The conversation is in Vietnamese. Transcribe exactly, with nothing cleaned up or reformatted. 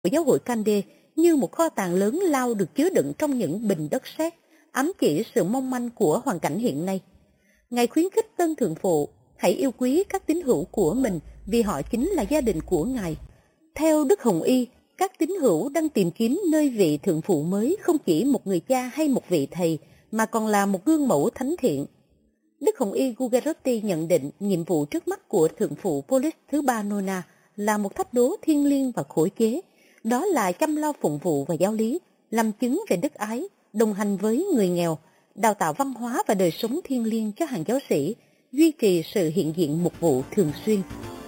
của giáo hội Cande như một kho tàng lớn lao được chứa đựng trong những bình đất sét, ám chỉ sự mong manh của hoàn cảnh hiện nay. Ngài khuyến khích tân thượng phụ hãy yêu quý các tín hữu của mình vì họ chính là gia đình của Ngài. Theo Đức Hồng Y, các tín hữu đang tìm kiếm nơi vị thượng phụ mới không chỉ một người cha hay một vị thầy, mà còn là một gương mẫu thánh thiện. Đức Hồng Y Gugerotti nhận định nhiệm vụ trước mắt của thượng phụ Paulus thứ ba Nona là một thách đố thiêng liêng và khổ chế, đó là chăm lo phụng vụ và giáo lý, làm chứng về đức ái, đồng hành với người nghèo, đào tạo văn hóa và đời sống thiêng liêng cho hàng giáo sĩ, duy trì sự hiện diện mục vụ thường xuyên.